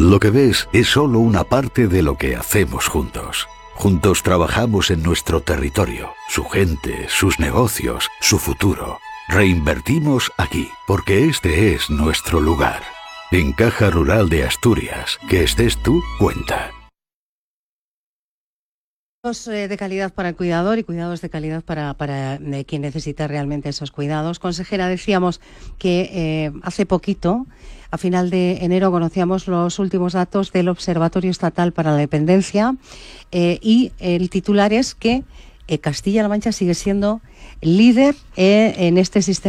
Lo que ves es solo una parte de lo que hacemos juntos. Juntos trabajamos en nuestro territorio, su gente, sus negocios, su futuro. Reinvertimos aquí, porque este es nuestro lugar. En Caja Rural de Asturias, que estés tú, cuenta. De calidad para el cuidador y cuidados de calidad para quien necesita realmente esos cuidados. Consejera, decíamos que hace poquito, a final de enero, conocíamos los últimos datos del Observatorio Estatal para la Dependencia y el titular es que Castilla-La Mancha sigue siendo líder en este sistema